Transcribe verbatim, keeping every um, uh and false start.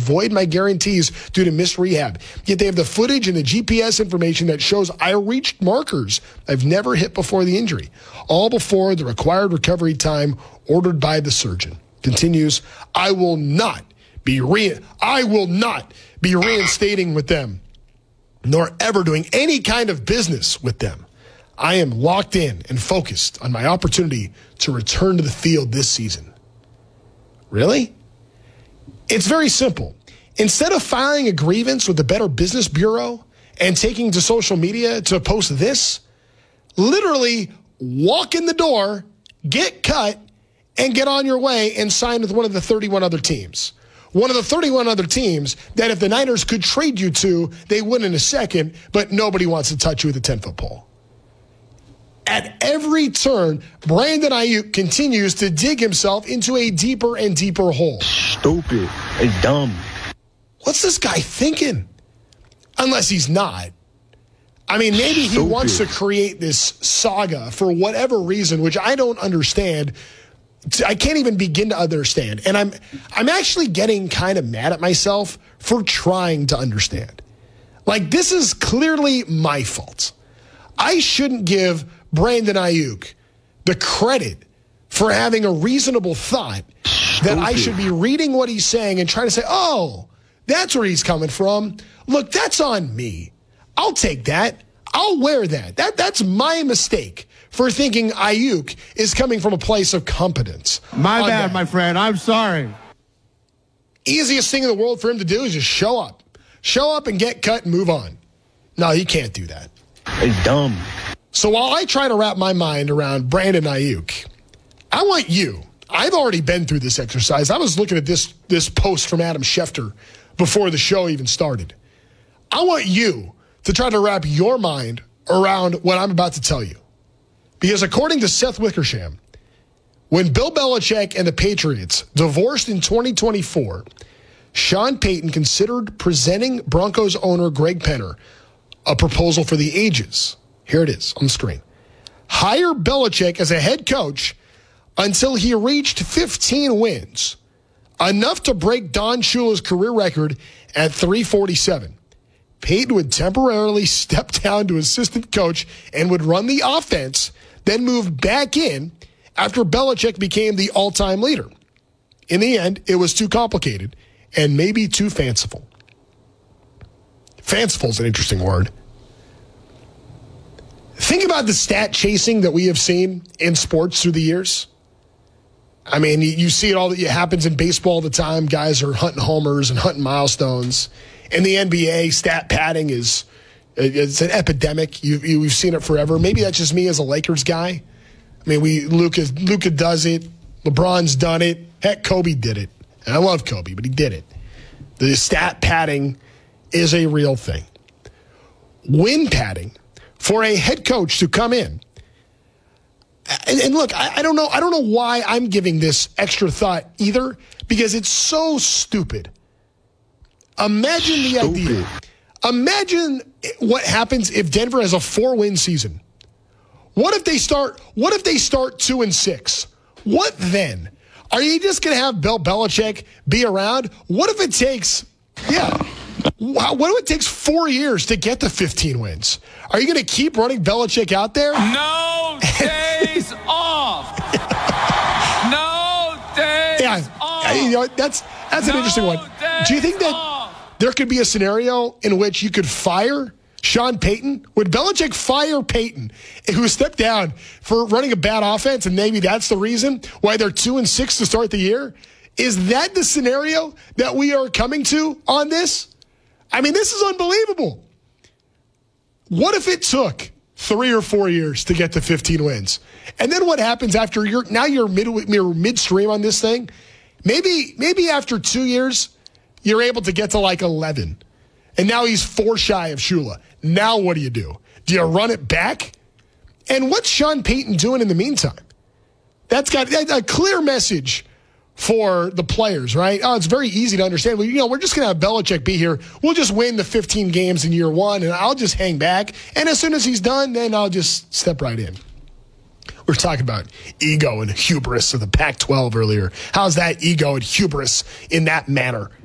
void my guarantees due to missed rehab. Yet they have the footage and the G P S information that shows I reached markers I've never hit before the injury, all before the required recovery time ordered by the surgeon. Continues, I will not be re- I will not be reinstating with them, nor ever doing any kind of business with them. I am locked in and focused on my opportunity to return to the field this season. Really? It's very simple. Instead of filing a grievance with the Better Business Bureau and taking to social media to post this, literally walk in the door, get cut, and get on your way and sign with one of the thirty-one other teams. One of the thirty-one other teams that if the Niners could trade you to, they would in a second, but nobody wants to touch you with a ten-foot pole. At every turn, Brandon Aiyuk continues to dig himself into a deeper and deeper hole. Stupid and dumb. What's this guy thinking? Unless he's not. I mean, maybe he Stupid. wants to create this saga for whatever reason, which I don't understand. I can't even begin to understand. And I'm I'm actually getting kind of mad at myself for trying to understand. Like, this is clearly my fault. I shouldn't give Brandon Aiyuk the credit for having a reasonable thought Stupid. That I should be reading what he's saying and trying to say, oh, that's where he's coming from. Look, that's on me. I'll take that. I'll wear that. That that's my mistake for thinking Aiyuk is coming from a place of competence. My bad, that. my friend. I'm sorry. Easiest thing in the world for him to do is just show up. Show up and get cut and move on. No, he can't do that. It's dumb. So while I try to wrap my mind around Brandon Aiyuk, I want you. I've already been through this exercise. I was looking at this, this post from Adam Schefter before the show even started. I want you to try to wrap your mind around what I'm about to tell you. Because according to Seth Wickersham, when Bill Belichick and the Patriots divorced in twenty twenty-four, Sean Payton considered presenting Broncos owner Greg Penner a proposal for the ages. Here it is on the screen. Hire Belichick as a head coach until he reached fifteen wins, enough to break Don Shula's career record at three forty-seven. Payton would temporarily step down to assistant coach and would run the offense, then move back in after Belichick became the all-time leader. In the end, it was too complicated and maybe too fanciful. Fanciful is an interesting word. Think about the stat chasing that we have seen in sports through the years. I mean, you, you see it all. It happens in baseball all the time. Guys are hunting homers and hunting milestones. In the N B A, stat padding is it's an epidemic. You, you, we've seen it forever. Maybe that's just me as a Lakers guy. I mean, we Luka Luka does it. LeBron's done it. Heck, Kobe did it. And I love Kobe, but he did it. The stat padding is a real thing. Win padding for a head coach to come in. And, and look, I, I don't know. I don't know why I'm giving this extra thought either, because it's so stupid. Imagine the Stupid. idea. Imagine what happens if Denver has a four-win season. What if they start? What if they start two and six? What then? Are you just going to have Bill Belichick be around? What if it takes? Yeah. What if it takes four years to get to fifteen wins? Are you going to keep running Belichick out there? No days off. No days yeah. off. You know, that's that's an no interesting one. Do you think that off. there could be a scenario in which you could fire Sean Payton? Would Belichick fire Payton, who stepped down for running a bad offense, and maybe that's the reason why they're two and six to start the year? Is that the scenario that we are coming to on this? I mean, this is unbelievable. What if it took three or four years to get to fifteen wins? And then what happens after you're now you're mid you're midstream on this thing? Maybe maybe after two years, you're able to get to like eleven. And now he's four shy of Shula. Now what do you do? Do you run it back? And what's Sean Payton doing in the meantime? That's got a clear message for the players, right? Oh, it's very easy to understand. Well, you know, we're just going to have Belichick be here. We'll just win the fifteen games in year one, and I'll just hang back. And as soon as he's done, then I'll just step right in. We're talking about ego and hubris of the Pac twelve earlier. How's that ego and hubris in that manner?